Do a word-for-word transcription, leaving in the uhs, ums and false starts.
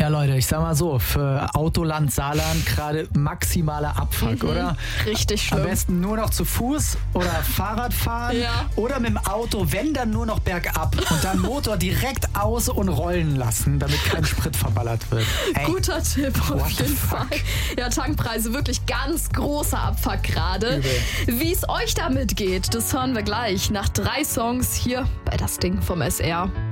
Ja, Leute, ich sag mal so, für Autoland Saarland gerade maximaler Abfuck, Mhm, oder? richtig schlimm. Am besten nur noch zu Fuß oder Fahrrad fahren Ja. oder mit dem Auto, wenn dann nur noch bergab und dann Motor direkt aus und rollen lassen, damit kein Sprit verballert wird. Ey, Guter Tipp auf what the jeden fuck? Fall. Ja, Tankpreise wirklich ganz großer Abfuck gerade. Wie es euch damit geht, das hören wir gleich nach drei Songs hier bei Das Ding vom S R.